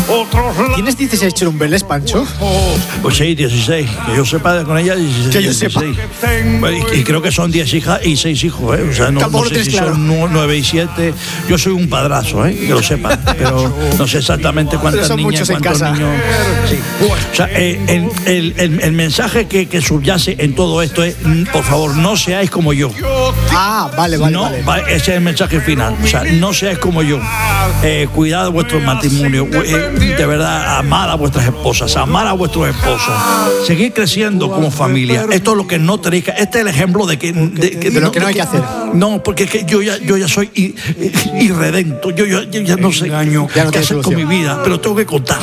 ¿Tienes 16 churumbeles, Pancho? Pues sí, 16. Que yo sepa con ella 16. Que yo sepa. Y creo que son 10 hijas y 6 hijos, ¿eh? O sea, no sé si son 9 y 7. Yo soy un padrazo, ¿eh? Que lo sepan. Pero no sé exactamente cuántas niñas, cuántos niños. Sí. O sea, el mensaje que subyace en todo esto es, por favor, no seáis como yo. Ah, vale. Ese es el mensaje final. O sea, no seáis como yo. Cuidad vuestro matrimonio. De verdad, amad a vuestras esposas, amad a vuestros esposos. Seguid creciendo como familia. Esto es lo que no tenéis que... Este es el ejemplo de lo que no hay que hacer. No, porque es que yo ya soy irredento. Yo ya no sé qué hacer con mi vida, pero tengo que contar.